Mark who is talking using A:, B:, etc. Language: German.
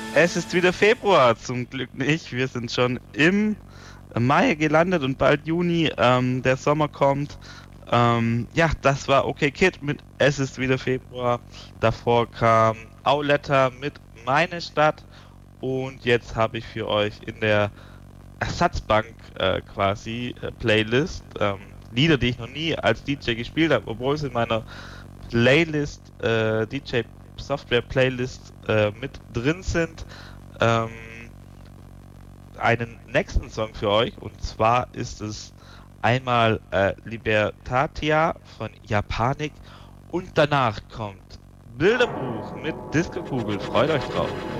A: Es ist wieder Februar, zum Glück nicht. Wir sind schon im Mai gelandet und bald Juni. Der Sommer kommt. Ja, das war OK Kid mit Es ist wieder Februar. Davor kam Auletta mit Meine Stadt. Und jetzt habe ich für euch in der Ersatzbank quasi Playlist Lieder, die ich noch nie als DJ gespielt habe, obwohl sie in meiner Playlist, DJ Software Playlist mit drin sind. Ähm, einen nächsten Song für euch, und zwar ist es einmal Libertatia von Japanik, und danach kommt Bilderbuch mit Disco Kugel. Freut euch drauf.